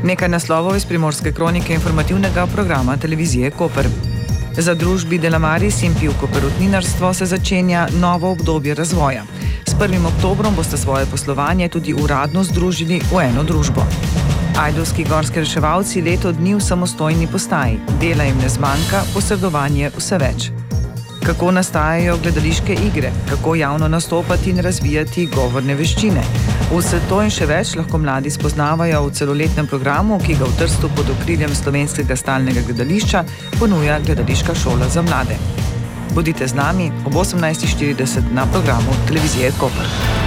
Nekaj naslovov iz Primorske kronike informativnega programa televizije Koper. Za družbi Delamaris in Pivko perutninarstvo se začenja novo obdobje razvoja. S 1. oktobrom boste svoje poslovanje tudi uradno združili v eno družbo. Ajdovski gorski reševalci leto dni v samostojni postaji. Dela jim ne zmanjka, posredovanje vse več. Kako nastajajo gledališke igre, kako javno nastopati in razvijati govorne veščine. Vse to in še več lahko mladi spoznavajo v celoletnem programu, ki ga v Trstu pod okriljem Slovenskega stalnega gledališča ponuja Gledališka šola za mlade. Bodite z nami ob 18:40 na programu televizije Koper.